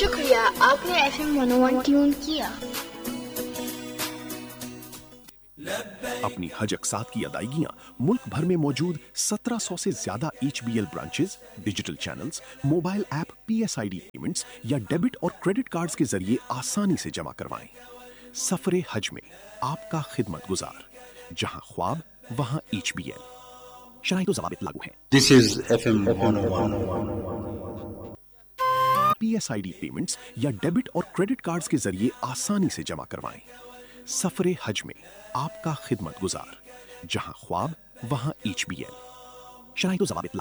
शुक्रिया, आपने FM 101 tune किया। अपनी हज अक़सात की अदायगियां मुल्क भर में मौजूद 1700 से ज्यादा HBL branches, digital channels, mobile app, PSID payments या डेबिट और क्रेडिट कार्ड्स के जरिए आसानी से जमा करवाएं। सफरे हज में आपका खिदमत गुजार, जहां ख्वाब वहां HBL। शराइत व ज़वाबित लागू हैं। This is FM 101. PSID payments या डेबिट और क्रेडिट कार्ड्स के जरिए आसानी से जमा करवाएं। सफरे हज में आपका खिदमत गुजार, जहां ख्वाब वहां HBL। शराइत व ज़वाबित